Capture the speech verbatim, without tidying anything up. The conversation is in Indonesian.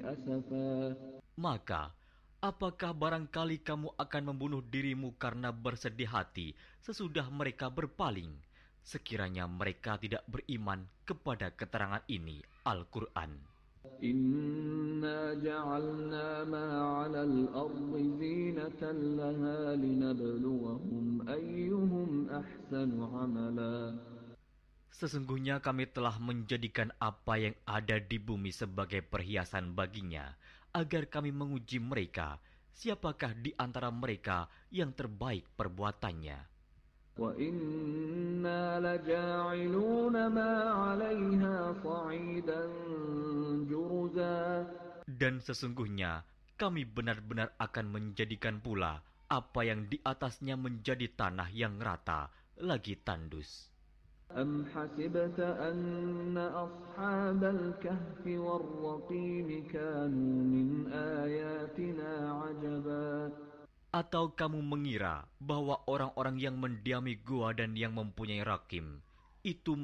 أسفا. Maka, apakah barangkali kamu akan membunuh dirimu karena bersedih hati sesudah mereka berpaling, sekiranya mereka tidak beriman kepada keterangan ini, Al-Quran? Inna ja'alna ma 'alal ardi zinatan laha linabluwahum ayyuhum ahsanu 'amala. Sesungguhnya kami telah menjadikan apa yang ada di bumi sebagai perhiasan baginya, agar kami menguji mereka, siapakah di antara mereka yang terbaik perbuatannya. Wa inna laja'iluna ma 'alayha sa'idan juruza. Dan sesungguhnya kami benar-benar akan menjadikan pula apa yang di atasnya menjadi tanah yang rata, lagi tandus. Am hasibta anna ashabal kahfi war-raqim kanu min ayatina 'ajaba. Atau kamu mengira bahwa orang-orang yang mendiami gua dan yang mempunyai rakim itu